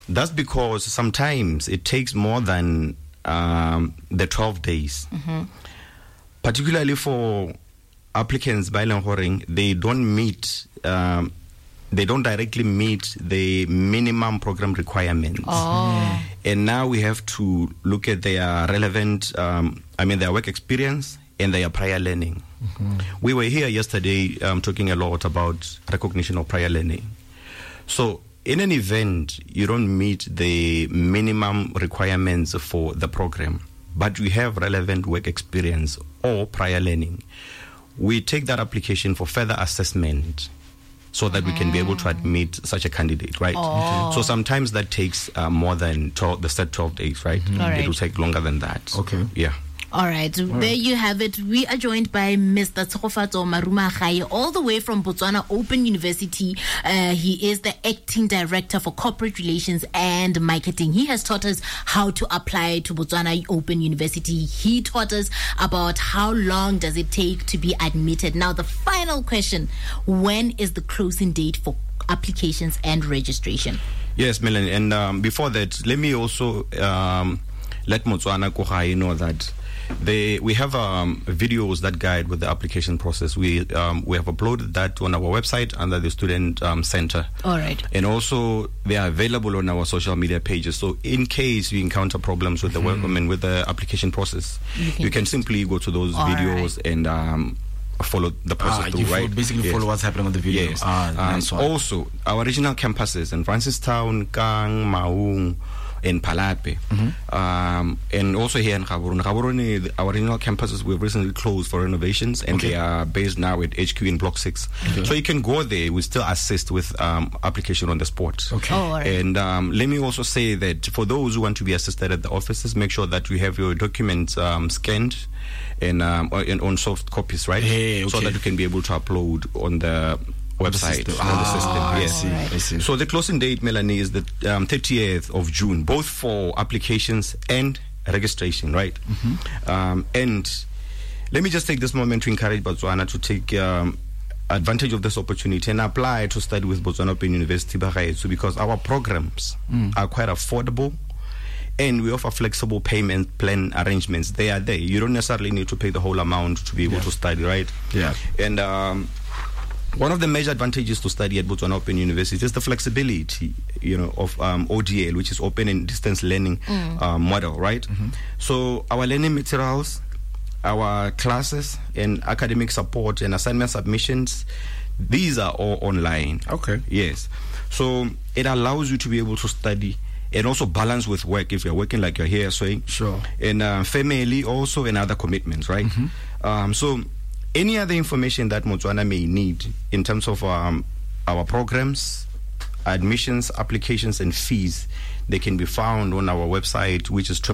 That's because sometimes it takes more than the 12 days. Particularly for applicants by Langhoring, they don't directly meet the minimum program requirements. And now we have to look at their relevant, their work experience and their prior learning. We were here yesterday talking a lot about recognition of prior learning. So in an event, you don't meet the minimum requirements for the program, but we have relevant work experience or prior learning, we take that application for further assessment so that we can be able to admit such a candidate, right? So sometimes that takes more than the set 12 days, right? It will take longer than that. Okay. Yeah. All right, there you have it. We are joined by Mr. Tshegofatso Marumagale, all the way from Botswana Open University. He is the acting director for corporate relations and marketing. He has taught us how to apply to Botswana Open University. He taught us about how long does it take to be admitted. Now, the final question, when is the closing date for applications and registration? Yes, Melanie, and before that, let me also let Motswana Kohai know that we have videos that guide with the application process. We have uploaded that on our website under the Student Center. All right. And also they are available on our social media pages. So in case you encounter problems with the with the application process, you can simply go to those videos and follow the process through, right? Basically follow what's happening on the video. Yes. Nice one. Also, our regional campuses in Francistown, Kang, Maung, in Palape, and also here in Gaborone, our regional campuses we've recently closed for renovations, and they are based now at HQ in Block 6. So you can go there. We still assist with application on the spot. And let me also say that for those who want to be assisted at the offices, make sure that you have your documents scanned and on soft copies, right? So that you can be able to upload on the website on the system. Yes. I see. So the closing date, Melanie, is the 30th of June, both for applications and registration, right? And let me just take this moment to encourage Botswana to take advantage of this opportunity and apply to study with Botswana Open University because our programs are quite affordable. And we offer flexible payment plan arrangements. They are there. You don't necessarily need to pay the whole amount to be able to study, right? And one of the major advantages to study at Botswana Open University is the flexibility, of ODL, which is Open and Distance Learning model, right? So our learning materials, our classes, and academic support and assignment submissions, these are all online. Yes. So it allows you to be able to study and also balance with work if you're working like you're here saying. And family also and other commitments, right? So any other information that Motswana may need in terms of our programs, admissions, applications, and fees, they can be found on our website, which is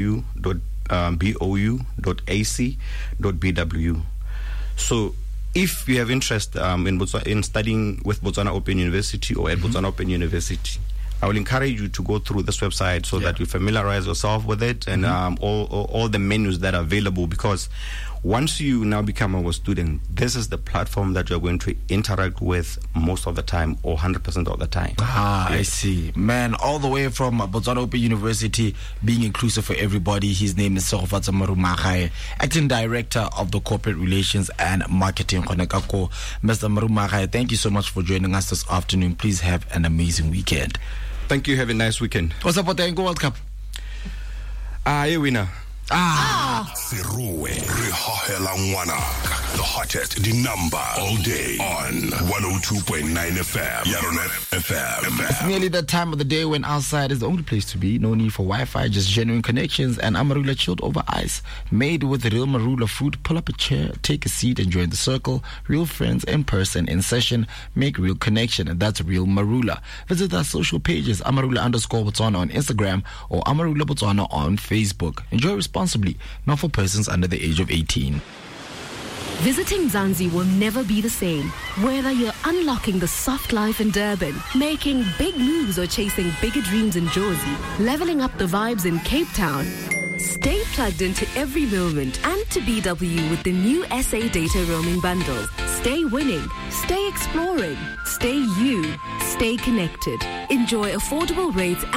www.bou.ac.bw. So if you have interest in studying with Botswana Open University or at Botswana Open University, I will encourage you to go through this website so that you familiarize yourself with it and all the menus that are available, because once you now become our student, this is the platform that you're going to interact with most of the time or 100% of the time. I see. Man, all the way from Botswana Open University, being inclusive for everybody. His name is Tshegofatso Marumagale, acting director of the corporate relations and marketing. Mr. Marumagale, thank you so much for joining us this afternoon. Please have an amazing weekend. Thank you. Have a nice weekend. What's up with the World Cup? A winner. Siruwe Rihahela Ngwanaka, the hottest, the number all day on 102.9 FM, Yaronet FM. It's nearly that time of the day when outside is the only place to be. No need for Wi-Fi, just genuine connections and Amarula chilled over ice. Made with real Marula fruit. Pull up a chair, take a seat and join the circle. Real friends in person, in session, make real connection, and that's real Marula. Visit our social pages, Amarula_Botswana on Instagram or Amarula Botswana on Facebook. Enjoy responsibly, not for persons under the age of 18. Visiting Mzansi will never be the same. Whether you're unlocking the soft life in Durban, making big moves or chasing bigger dreams in Jozi, leveling up the vibes in Cape Town, stay plugged into every moment and to BW with the new SA Data Roaming Bundles. Stay winning, stay exploring, stay you, stay connected. Enjoy affordable rates